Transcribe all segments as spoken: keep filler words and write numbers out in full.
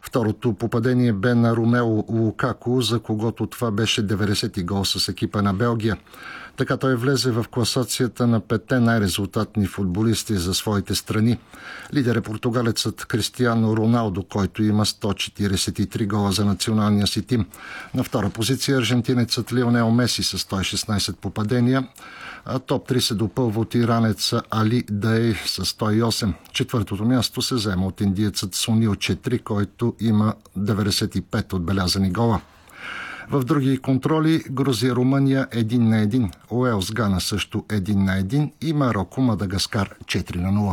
Второто попадение бе на Ромело Лукако, за когото това беше деветдесети гол с екипа на Белгия. Така той влезе в класацията на петте най-резултатни футболисти за своите страни. Лидер е португалецът Кристиано Роналдо, който има сто четиридесет и три гола за националния си тим. На втора позиция аржентинецът Лионел Меси с сто и шестнадесет попадения, а топ три се допълва от иранеца Али Даей с сто и осем. Четвъртото място се заема от индиецът Сунил Четри, който има деветдесет и пет отбелязани гола. В други контроли Грузия Румъния един на един, Уелс Гана също един на един и Мароко Мадагаскар четири на нула.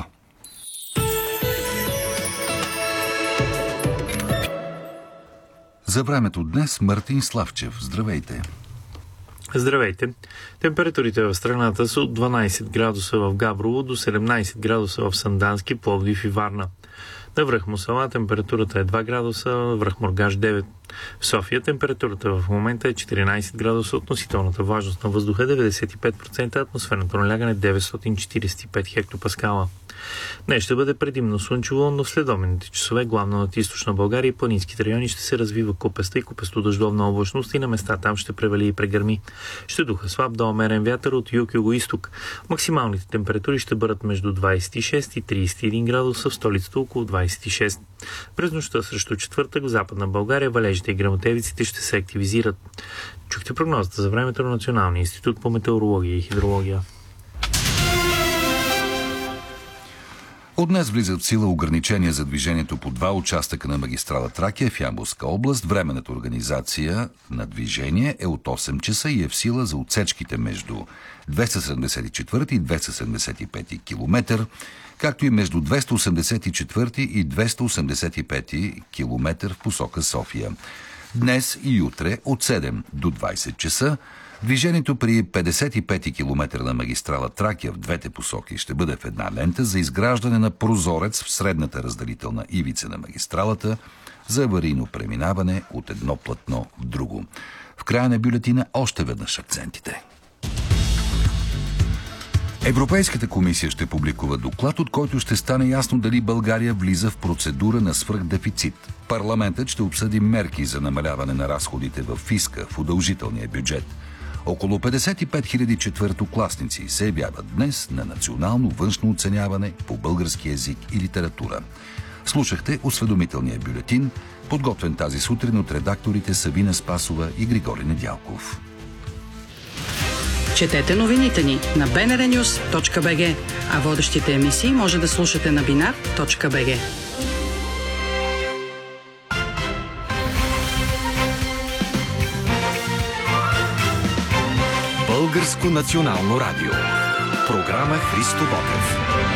За времето днес Мартин Славчев. Здравейте! Здравейте! Температурите в страната са от дванадесет градуса в Габрово до седемнадесет градуса в Сандански, Пловдив и Варна. На връх Мусала температурата е два градуса, връх Мургаш девет. В София температурата в момента е четиринадесет градуса, относителната влажност на въздуха е деветдесет и пет процента, атмосферното налягане деветстотин четиридесет и пет хектопаскала. Днес ще бъде предимно слънчево, но в следобедните часове главно над източна България и планинските райони ще се развива купеста и купесто-дъждовна облачност и на места там ще превали и прегърми. Ще духа слаб до умерен вятър от юг-юго-исток. Максималните температури ще бъдат между двадесет и шест и тридесет и един градуса, в столицата около двадесет и шест. През нощта срещу четвъртък в Западна България валежите и гръмотевиците ще се активизират. Чухте прогнозата за времето на Националния институт по метеорология и хидрология. От днес влизат в сила ограничения за движението по два участъка на магистрала Тракия в Ямболска област. Временната организация на движение е от осем часа и е в сила за отсечките между двеста седемдесет и четвърти и двеста седемдесет и пети километър, както и между двеста осемдесет и четвърти и двеста осемдесет и пети километър в посока София. Днес и утре от седем до двадесет часа движението при петдесет и пети километър на магистрала Тракия в двете посоки ще бъде в една лента за изграждане на прозорец в средната разделителна ивица на магистралата за аварийно преминаване от едно платно в друго. В края на бюлетина още веднъж акцентите. Европейската комисия ще публикува доклад, от който ще стане ясно дали България влиза в процедура на свръхдефицит. Парламентът ще обсъди мерки за намаляване на разходите в фиска в удължителния бюджет. Около петдесет и пет хиляди четвъртокласници се явяват днес на национално външно оценяване по български език и литература. Слушахте осведомителния бюлетин, подготвен тази сутрин от редакторите Савина Спасова и Григорий Недялков. Четете новините ни на би ен ар нюз точка би джи, а водещите емисии може да слушате на бинар точка би джи. Българско национално радио. Програма Христо Ботев.